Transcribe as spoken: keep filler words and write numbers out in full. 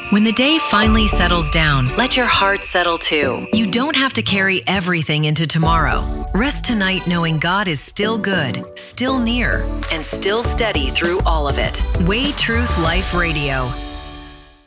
When the day finally settles down, let your heart settle too. You don't have to carry everything into tomorrow. Rest tonight knowing God is still good, still near, and still steady through all of it. Way Truth Life Radio.